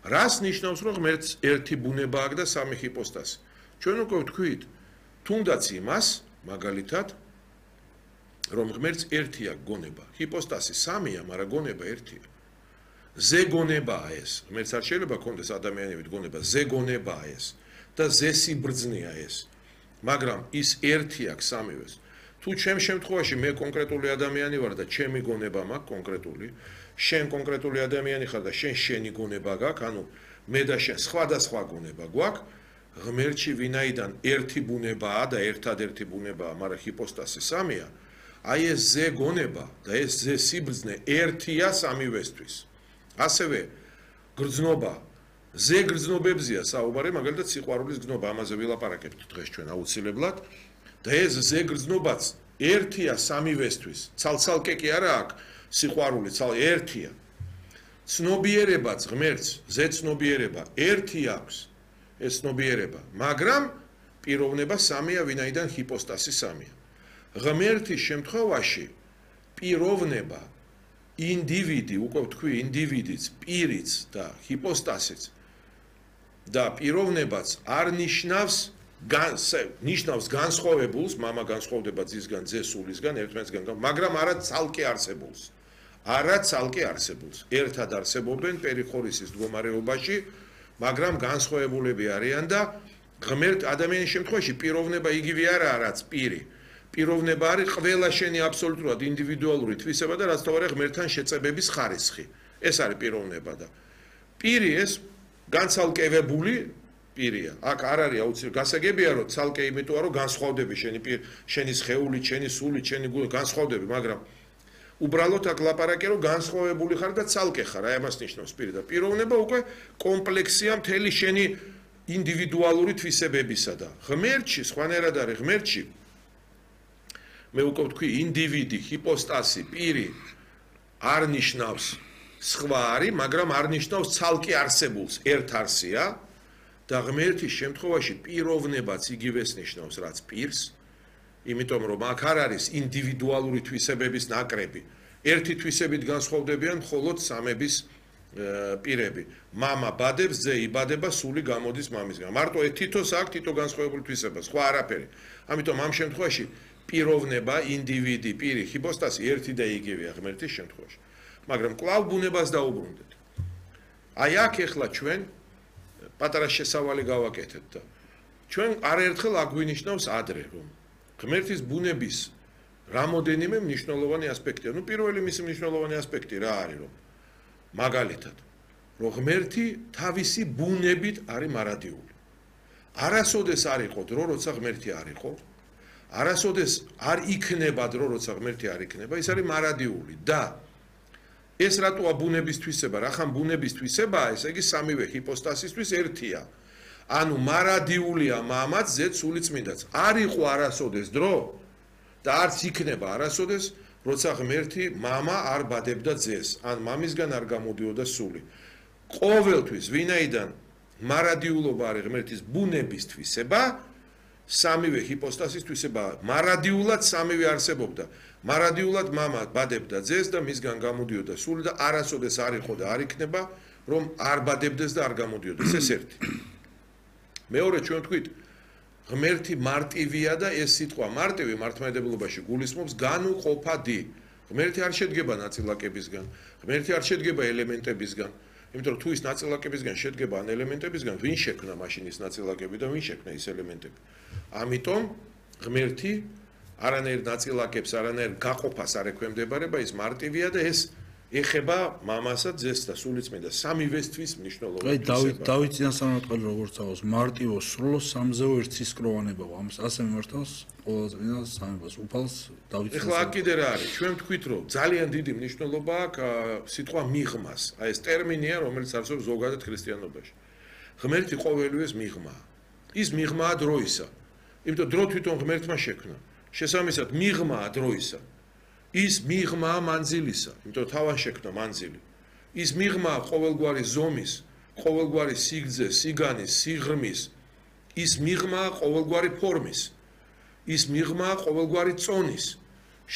რას ნიშნავს რომ ღმერთს ერთი ბუნება აქვს და სამი ჰიპოსტასი? ჩვენ უკვე ვთქვით, თუნდაც იმას, მაგალითად, რომ ღმერთს ერთი აქვს გონება. ჰიპოსტასი სამია, მაგრამ გონება ერთია. ზე გონებაა ეს. ღმერთს არ შეიძლება კონდეს ადამიანებით გონება, ზე გონებაა ეს და ზე სიბრძნეა ეს. მაგრამ ის ერთი აქვს სამივეს. თუ ჩემ შემთხვევაში მე კონკრეტული ადამიანი ვარ და ჩემი გონება მაქვს კონკრეტული, შენ კონკრეტული ადამიანი ხარ და შენ შენი გონება გაქვს, ანუ მე და შენ სხვადასხვა გონება გვაქვს, ღმერთში ვინაიდან ერთი ბუნებაა და ერთადერთი ბუნებაა, მაგრამ ჰიპოსტასი სამია, აი ეს ზე გონება და ეს ზე სიბრძნე ერთია სამივესთვის. ასევე გრძნობა, ზე გრძნობებზია საუბარი, მაგალითად სიყვარულის გრძნობა, ამაზე ვილაპარაკებთ დღეს ჩვენ აუცილებლად. და ეს ზე გრძნობაც ერთია სამივესთვის. ცალ-ცალკე კი არა აქვს სიყვარული, ერთია. ცნობიერებაც ღმერთს, ზე ცნობიერება ერთი აქვს ეს ცნობიერება, მაგრამ პიროვნება სამია, ვინაიდან ჰიპოსტასი სამია. ღმერთის შემთხვევაში პიროვნება, ინდივიდი, უკვე ვთქვი, ინდივიდიც, პირიც და ჰიპოსტასიც და პიროვნებაც არ ნიშნავს ნიშნავს განსხვავებულს, მამა განსხვავდება ძისგან, ძე სულისგან, ერთმანეთსგან, მაგრამ არა ცალკე არსებულს. არა ცალკე არსებულს. ერთად არსებობენ პერიხორისის მდგომარეობაში, მაგრამ განსხვავებულები არიან და ღმერთ ადამიანის შემთხვევაში პიროვნება იგივე არაა, რაც პირი. პიროვნება არის ყველა შენი აბსოლუტურად ინდივიდუალური თვისება და რაც თავარია ღმერთთან შეწებების ხარისხი. ეს არის პიროვნება და პირი ეს განცალკევებული პირია. აქ არ არის აუცილებლად გასაგებია რომ ცალკე იმიტოა რომ განსხვავდები შენი სხეული, შენი სული, შენი გული განსხვავდები, მაგრამ უბრალოდ აქ ლაპარაკია რომ განსხვავებული ხარ და ცალკე ხარ, აი ამას ნიშნავს პირი და პიროვნება უკვე კომპლექსია მთელი შენი ინდივიდუალური თვისებებისა და ღმერთში სხვანაირად არის ღმერთში მე უკვე ვთქვი ინდივიდი, ჰიპოსტასი, პირი არ ნიშნავს სხვა არის, მაგრამ არ ნიშნავს ცალკე არსებულს, ერთ არსია და ღმერთის შემთხვევაში პიროვნებაც იგივეს ნიშნავს, რაც პირს, იმიტომ რომ აქ არ არის ინდივიდუალური თვისებების ნაკრები. ერთი თვისებით განსხვავდებიან მხოლოდ სამების პირები. მამა ბადებს, ძე იბადება, სული გამოდის მამისგან. მარტო თითოს აქვს თითო განსხვავებული თვისება, სხვა არაფერი. ამიტომ ამ შემთხვევაში პიროვნება, ინდივიდი, პირი, ჰიპოსტასი ერთი და იგივეა ღმერთის შემთხვევაში. მაგრამ კვლავ ბუნებას დაუბრუნდეთ. აი აქ ეხლა ჩვენ პატარა შესავალი გავაკეთეთ და ჩვენ არაერთხელ აგვინიშნავს ადრე რომ ღმერთის ბუნების რამოდენიმე მნიშვნელოვანი ასპექტია. ნუ პირველი მისი მნიშვნელოვანი ასპექტი რა არის რომ მაგალითად რომ ღმერთი თავისი ბუნებით არის მარადიული. არასოდეს არ იყო დრო, როცა ღმერთი არ იყო. არასოდეს არ იქნება დრო, როცა ღმერთი არ იქნება, ის არის მარადიული და ეს რატოა ბუნების თვისება? რახან ბუნების თვისებაა, ესე იგი სამივე ჰიპოსტასისთვის ერთია. ანუ მარადიულია მამაც, ზეც სულიწმინდაც. არ იყო არასოდეს დრო და არც იქნება არასოდეს, როცა ღმერთი მამა არ ბადებდა ძეს, ან მამისგან არ გამოდიოდა სული. ყოველთვის, ვინაიდან მარადიულობა არის ღმერთის ბუნების თვისება, სამივე ჰიპოსტასის თვისება, მარადიულად სამივე არსებობდა. მარადიულად მამა ბადებდა ძეს და მისგან გამოდიოდა სული და არასოდეს არ იყო და არ იქნება, რომ არ ბადებდეს და არ გამოდიოდეს. ეს ერთი. მეორე ჩვენ ვთქვით, ღმერთი მარტივია და ეს სიტყვა მარტივი მართლმადიდებლობაში გულისხმობს განუყოფადი. ღმერთი არ შედგება ნაწილაკებისგან, ღმერთი არ შედგება ელემენტებისგან. იმიტომ რომ თუ ის ნაწილაკებისგან შედგება ან ელემენტებისგან, ვინ შექმნა მაშინ ის ნაწილაკები და ვინ შექმნა ის ელემენტები? ამიტომ ღმერთი არანაირ ნაწილაკებს, არანაირ გაყოფას არ ექვემდებარება, ის მარტივია და ეს ეხება მამასა, ძეს და სულიწმინდას სამივესთვის მნიშვნელოვანი. აი დავით წინასწარმეტყველი როგორც აღოს მარტივო სრულო სამზეო ერთსისკროვანებაო. ამას ასე მიმართავს ყველაზე წინას სამებას უფალს დავით. ეხლა აქ კიდე რა არის? ჩვენ ვთქვით რომ ძალიან დიდი მნიშვნელობა აქვს სიტყვა მიღმას. აი ეს ტერმინია, რომელიც არსებობს ზოგადად ქრისტიანობაში. ღმერთი ყოველივეს მიღმაა. ის მიღმაა დროისა. იმიტომ დრო თვითონ ღმერთმა შექმნა. შესაბამისად მიღმაა დროისა. ის მიღმაა მანძილისა, იმიტომ თავად შექმნა მანძილი. ის მიღმაა ყოველგვარი ზომის, ყოველგვარი სიგრძე, სიგანის, სიღრმის. ის მიღმაა ყოველგვარი ფორმის. ის მიღმაა ყოველგვარი წონის.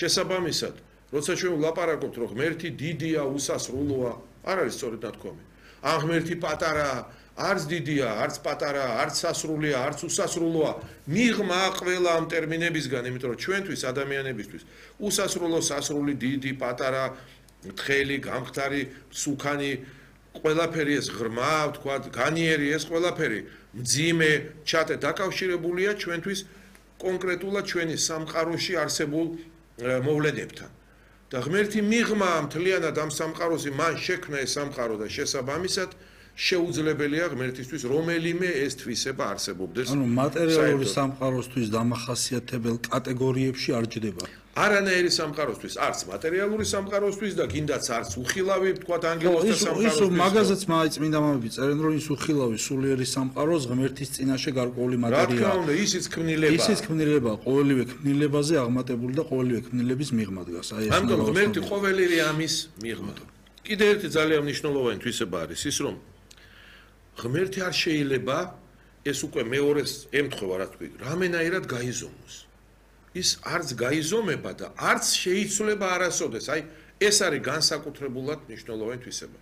შესაბამისად, როცა ჩვენ ვლაპარაკობთ, რომ ღმერთი დიდია, უსასრულოა, არ არის სწორედ ნათქვამი. ან ღმერთი პატარაა, არც დიდია, არც პატარაა, არც სასრულია, არც უსასრულოა. მიღმა ყველა ამ ტერმინებისგან, იმიტომ რომ ჩვენთვის ადამიანებისთვის უსასრულო, სასრული, დიდი, პატარა, თხელი, გამხდარი, სუქანი, ყველაფერი ეს ღრმა, ვთქვათ, განიერი ეს ყველაფერი, მძიმე, ჩატე დაკავშირებულია ჩვენთვის კონკრეტულად ჩვენი სამყაროში არსებულ მოვლენებთან. და ღმერთი მიღმა მთლიანად ამ სამყაროში მან შექმნა ეს სამყარო და შესაბამისად შეუძლებელია ღმერთისთვის რომელიმე ეს თვისება არსებობდეს. ანუ მატერიალური სამყაროსთვის დამახასიათებელ კატეგორიებში არ ჯდება. არანაირი სამყაროსთვის, არც მატერიალური სამყაროსთვის და კიდაც არც უხილავი, ვთქვათ, ანგელოზთა სამყაროსთვის. ის მაგაზეც წმინდა მამები წერენ, რომ ის უხილავი სულიერი სამყაროს ღმერთის წინაშე გარკვეული მატერიაა. რა თქმა უნდა, ისიც ქმნილება. ისიც ქმნილება, ყოველივე ქმნილებაზე აღმატებული და ყოველივე ქმნილების მიღმა დგას. აი ეს ამიტომ ღმერთი ყოველივე ამის მიღმა. კიდევ ერთი ძალიან მნიშვნელოვანი თვისება არის ის, რომ ღმერთი არ შეიძლება ეს უკვე მეორეს ემთხვევა რა თქვი, რამენაირად გაიზომოს. ის არც გაიზომება და არც შეიცვლება არასოდეს. აი, ეს არის განსაკუთრებულად მნიშვნელოვანი თვისება.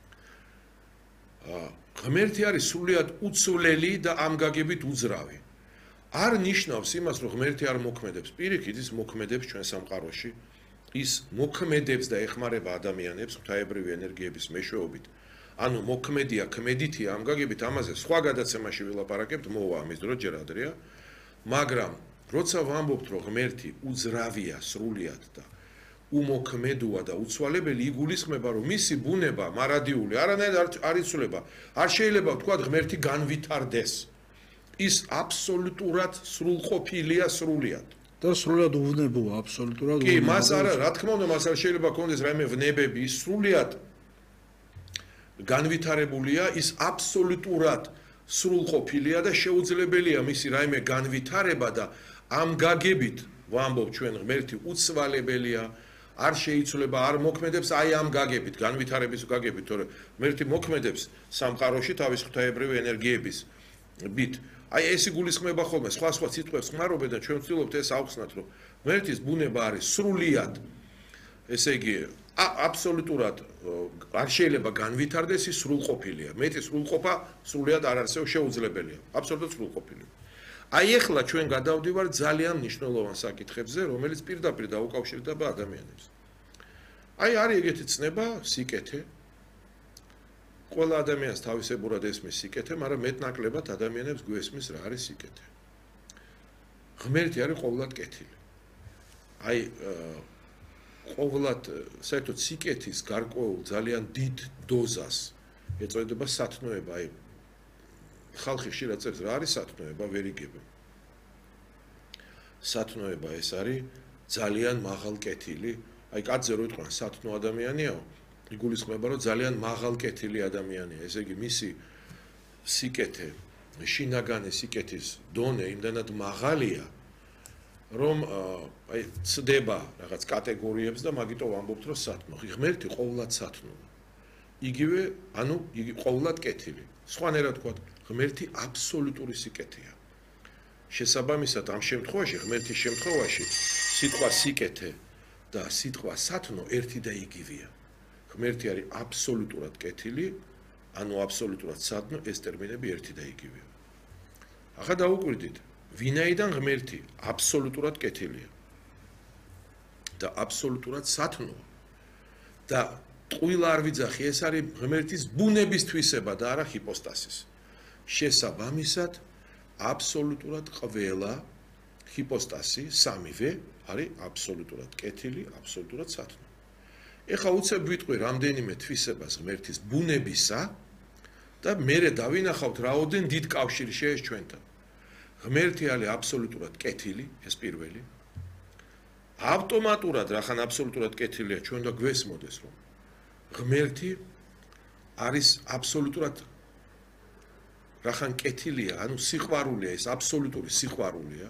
ღმერთი არის სრულიად უცვლელი და ამ გაგებით უძრავი. არ ნიშნავს იმას, რომ ღმერთი არ მოქმედებს. პირიქით, ის მოქმედებს ჩვენ სამყაროში. ის მოქმედებს და ეხმარება ადამიანებს ღვთაებრივი ენერგიების მეშვეობით. ანუ მოქმედია, ქმედითია ამ გაგებით, ამაზე სხვა გადაცემაში ვილაპარაკებთ, მოვა ამის დრო ჯერ ადრეა, მაგრამ როცა ვამბობთ, რომ ღმერთი უძრავია სრულიად და უმოქმედოა და უცვალებელი, იგულისხმება, რომ მისი ბუნება მარადიული არანაირად არ იცვლება. არ შეიძლება ვთქვათ, ღმერთი განვითარდეს. ის აბსოლუტურად სრულყოფილია სრულიად. და სრულიად უვნებოა, აბსოლუტურად კი, მას არა, რა თქმა უნდა, მას არ შეიძლება კონდეს რაიმე ვნებები, ის სრულიად განვითარებულია, ის აბსოლუტურად სრულყოფილია და შეუძლებელია მისი რაიმე განვითარება და ამ გაგებით ვამბობ ჩვენ ღმერთი უცვალებელია, არ შეიცვლება, არ მოქმედებს აი ამ გაგებით, განვითარების გაგებით, თორე ღმერთი მოქმედებს სამყაროში თავის ღვთაებრივი ენერგიების ბით. აი ეს იგულისხმება ხოლმე სხვა სიტყვებს ხმარობენ და ჩვენ ვცდილობთ ეს ავხსნათ, რომ ღმერთის ბუნება არის სრულიად, ესე იგი აბსოლუტურად არ შეიძლება განვითარდეს, ის სრულყოფილია. მეტი სრულყოფა სრულიად არ არსებობს, შეუძლებელია, აბსოლუტურად სრულყოფილია. აი ახლა ჩვენ გადავდივართ ძალიან მნიშვნელოვან საკითხებზე, რომელიც პირდაპირ დაუკავშირდება ადამიანებს. აი არის ეგეთი ცნება, სიკეთე. ყველა ადამიანს თავისებურად ესმის სიკეთე, მაგრამ მეტნაკლებად ადამიანებს გვესმის რა არის სიკეთე. ღმერთი არის ყოვლად კეთილი. აი ყოვლად საერთოდ სიკეთის გარკვეულ ძალიან დიდ დოზას ეწოდება სათნოება, აი ხალხი ხშირად წერს რა არის სათნოება, ვერ იგებენ. სათნოება ეს არის ძალიან მაღალ კეთილი, აი კაცზე რო იტყვიან სათნო ადამიანიაო, იგულისხმება რომ ძალიან მაღალ კეთილი ადამიანია, ესე იგი მისი სიკეთე, შინაგანი სიკეთის დონე იმდანად მაღალია, რომ აი ცდება რაღაც კატეგორიებს და მაგიტომ ვამბობთ რომ სათნო. ღმერთი ყოვლად სათნოა. იგივე, ანუ იგი ყოვლად კეთილი. სხვანაირად ვთქვათ, ღმერთი აბსოლუტური სიკეთეა. შესაბამისად ამ შემთხვევაში, ღმერთის შემთხვევაში, სიტყვა სიკეთე და სიტყვა სათნო ერთი და იგივეა. ღმერთი არის აბსოლუტურად კეთილი, ანუ აბსოლუტურად სათნო, ეს ტერმინები ერთი და იგივეა. ახლა დაუკვირდით, ვინაიდან ღმერთი აბსოლუტურად კეთილია და აბსოლუტურად სათნოა და ტყუილა არ ვიძახი, ეს არის ღმერთის ბუნების თვისება და არა ჰიპოსტასის. შესაბამისად, აბსოლუტურად ყველა ჰიპოსტასი, სამივე არის აბსოლუტურად კეთილი, აბსოლუტურად სათნო. ეხლა უცებ ვიტყვი რამდენიმე თვისებას ღმერთის ბუნებისა და მერე დავინახავთ რაოდენ დიდ კავშირი შეეს ჩვენთან. ღმერთი არის აბსოლუტურად კეთილი, ეს პირველი. ავტომატურად რახან აბსოლუტურად კეთილია, ჩვენ და გვესმოდეს, რომ ღმერთი არის აბსოლუტურად რახან კეთილია, ანუ სიყვარულია, ეს აბსოლუტური სიყვარულია.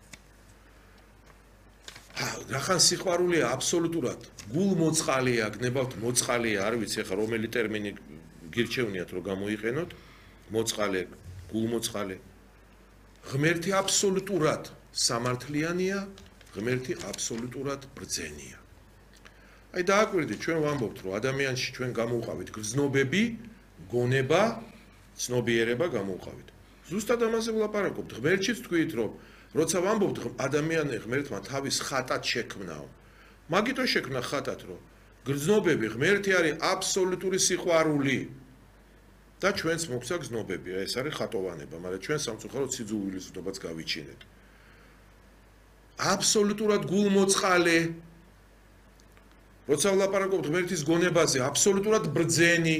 რახან სიყვარულია აბსოლუტურად გულმოწყალია, გნებავთ მოწყალია, არ ვიცი ახლა რომელი ტერმინი გირჩევნიათ რომ გამოიყენოთ, მოწყალე, გულმოწყალე. ღმერთი აბსოლუტურად სამართლიანია, ღმერთი აბსოლუტურად ბრძენია. აი დააკვირდით, ჩვენ ვამბობთ, რომ ადამიანში ჩვენ გამოვყავით გრძნობები გონება, ცნობიერება გამოვყავით. ზუსტად ამაზე ვლაპარაკობთ. ღმერთშიც თქვით, რომ როცა ვამბობთ ადამიანი ღმერთმა თავის ხატად შექმნაო. მაგითო შექმნა ხატად, რომ გრძნობები ღმერთი არის აბსოლუტური სიყვარული. და ჩვენს მოგვცა გრძნობები, ეს არის ხატოვანება, მაგრამ ჩვენ სამწუხაროდ სიძულვილისნობაც გავიჩინეთ. აბსოლუტურად გულმოწყალე. როცა ვლაპარაკობთ ღმერთის გონებაზე, აბსოლუტურად ბრძენი.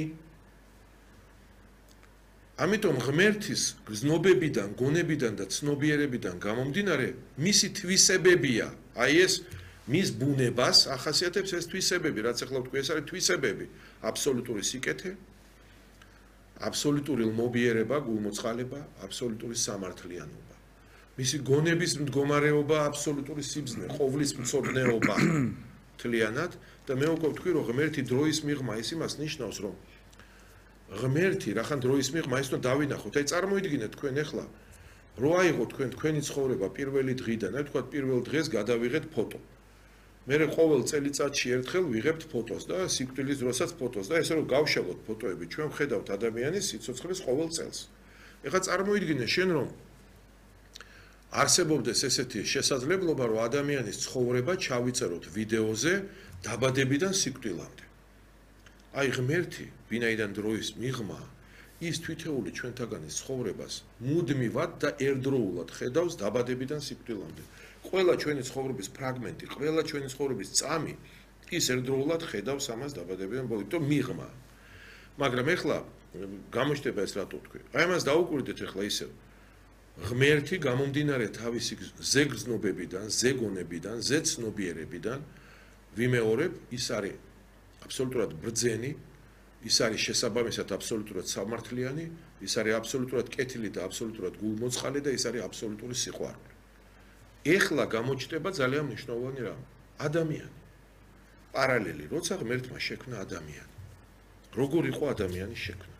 ამიტომ ღმერთის გრძნობებიდან, გონებიდან და ცნობიერებიდან გამომდინარე, მისი თვისებებია. აი ეს მის ბუნებას ახასიათებს ეს თვისებები, რაც ახლა ვთქვი, ეს არის თვისებები. აბსოლუტური სიკეთე, აბსოლუტური ლმობიერება, გულმოწყალება, აბსოლუტური სამართლიანობა. მისი გონების მდგომარეობა, აბსოლუტური სიბრძნე, ყოვლის მცოდნეობა თლიანად და მე უკვე ვთქვი, რომ ღმერთი დროის მიღმა ის იმას ნიშნავს, რომ ღმერთი რახან დროის მიღმა ის უნდა დავინახოთ. აი წარმოიდგინეთ თქვენ ახლა რო აიღოთ თქვენი ცხოვრება პირველი დღიდან, აი თქვა პირველ დღეს გადავიღეთ ფოტო. მე ყოველ წელიწადში ერთხელ ვიღებთ ფოტოს და სიკვდილის დროსაც ფოტოს და ესე რომ გავშალოთ ფოტოები, ჩვენ ვხედავთ ადამიანის სიცოცხლის ყოველ წელს. ეხლა წარმოიდგინე შენ რომ არსებობდეს ესეთი შესაძლებლობა, რომ ადამიანის ცხოვრება ჩავიწეროთ ვიდეოზე დაბადებიდან სიკვდილამდე. აი ღმერთი, ვინაიდან დროის მიღმა, ის თვითეული ჩვენთაგანის ცხოვრებას მუდმივად და ერთდროულად ხედავს დაბადებიდან სიკვდილამდე. ყველა ჩვენი ცხოვრების ფრაგმენტი, ყველა ჩვენი ცხოვრების წამი ის ერთდროულად ხედავს ამას დაბადებიდან ბოლომდე, თუმცა მიღმა. მაგრამ ეხლა გამოჩნდება ეს რატო თქვი? აი ამას დაუკვირდეთ ეხლა ისევ. ღმერთი გამომდინარე თავისი ზეგრძნობებიდან, ზეგონებიდან, ზეცნობიერებიდან ვიმეორებ, ის არის აბსოლუტურად ბრძენი, ის არის შესაბამისად აბსოლუტურად სამართლიანი, ის არის აბსოლუტურად კეთილი და აბსოლუტურად გულმოწყალე და ის არის აბსოლუტური სიყვარული. ეხლა გამოჩნდება ძალიან მნიშვნელოვანი რამ. ადამიანი. პარალელი, როცა ღმერთმა შექმნა ადამიანი. როგორ იყო ადამიანის შექმნა?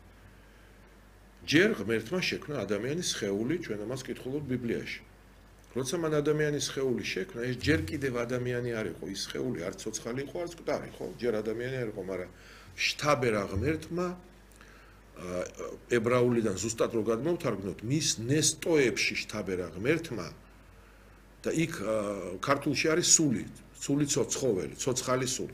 ჯერ ღმერთმა შექმნა ადამიანის სხეული, ჩვენ ამას კითხულობთ ბიბლიაში. როცა მან ადამიანის სხეული შექმნა, ეს ჯერ კიდევ ადამიანი არ იყო, ის სხეული არც ცოცხალი იყო, არც მკვდარი, ხო? ჯერ ადამიანი არ იყო, მაგრამ შთაბერა ღმერთმა ებრაულიდან ზუსტად რო გადმოვთარგმნოთ, მის ნესტოებში შთაბერა ღმერთმა და იქ ქართულში არის სული, სული ცოცხოველი, ცოცხალი სული.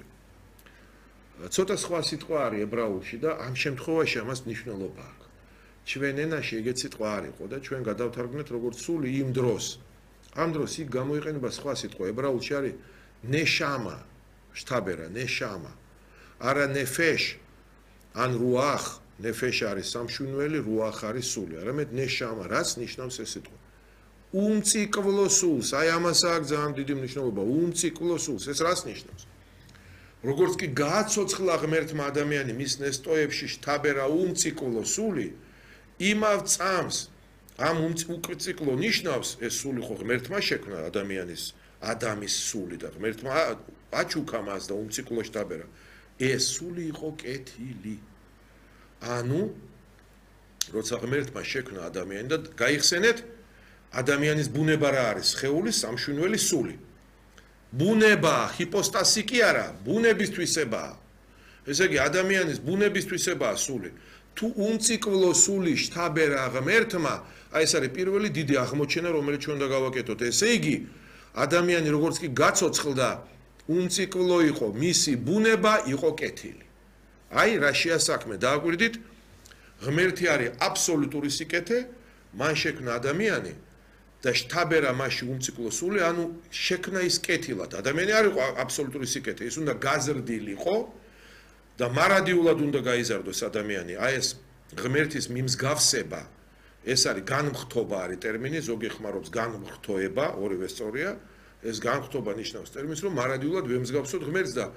ცოტა სხვა სიტყვა არის ებრაულში და ამ შემთხვევაში ამას მნიშვნელობა აქვს. ჩვენ ენაში ეგეთ სიტყვა არ იყო და ჩვენ გადავთარგმნეთ როგორც სული იმ დროს. ამ დროს იქ გამოიყენება სხვა სიტყვა, ებრაულში არის ნეშამა, შთაბერა, ნეშამა. არა ნეფეშ, ან რუახ, ნეფეშ არის სამშვინველი, რუახ არის სული, არამედ ნეშამა, რაც ნიშნავს ეს სიტყვა. უმციკლო სულს, აი ამას აქვს ძალიან დიდი მნიშვნელობა, უმციკლო სულს, ეს რას ნიშნავს? როგორც კი გააცოცხლა ღმერთმა ადამიანი მის ნესტოებში შთაბერა უმციკლო სული, იმავ წამს ამ უმციკლო ნიშნავს ეს სული ხო ღმერთმა შექმნა ადამიანის სული და ღმერთმა აჩუქა მას და უმციკლო შთაბერა. ეს სული იყო კეთილი. ანუ როცა ღმერთმა შექმნა ადამიანი და გაიხსენეთ ადამიანის ბუნება რა არის? სხეული, სამშვინველი სული. ბუნება, ჰიპოსტასი კი არა, ბუნების თვისებაა. ესე იგი ადამიანის ბუნების თვისებაა სული. თუ უმციკლო სული შთაბერა ღმერთმა, აი ეს არის პირველი დიდი აღმოჩენა, რომელიც ჩვენ უნდა გავაკეთოთ. ესე იგი, ადამიანი როგორც კი გაცოცხლდა, უმციკლო იყო, მისი ბუნება იყო კეთილი. აი რა შეასაქმე, დააკვირდით, ღმერთი არის აბსოლუტური სიკეთე, მან შექმნა ადამიანი და შთაბერა მასში უმციკლო სული, ანუ შექმნა ის კეთილად. ადამიანი არ იყო აბსოლუტური სიკეთე, ის უნდა გაზრდილიყო და მარადიულად უნდა გაიზარდოს ადამიანი. აი ეს ღმერთის მიმსგავსება, ეს არის განმხთობა არის ტერმინი, ზოგი ხმარობს განმხთოება, ორივე სწორია. ეს განმხთობა ნიშნავს ტერმინს, რომ მარადიულად ვემსგავსოთ ღმერთს და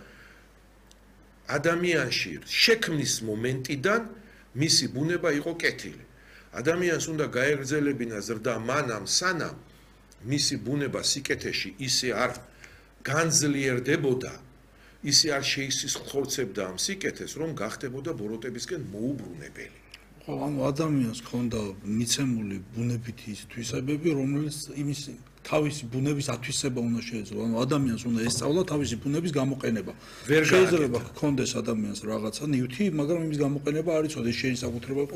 ადამიანში შექმნის მომენტიდან მისი ბუნება იყო კეთილი. ადამიანს უნდა გაეგრძელებინა ზრდა მანამ სანამ მისი ბუნება სიკეთეში ისე არ განძლიერდებოდა, ისე არ შეისხლხორცებდა ამ სიკეთეს, რომ გახდებოდა ბოროტებისკენ მოუბრუნებელი. ანუ ადამიანს ქონდა მიცემული ბუნებითი ის თვისებები, რომელიც იმის თავისი ბუნების ათვისება უნდა შეეძლო. ანუ ადამიანს უნდა ესწავლა თავისი ბუნების გამოყენება. ვერ შეიძლება გქონდეს ადამიანს რაღაცა ნივთი, მაგრამ იმის გამოყენება არ იცოდეს, შეისაკუთრება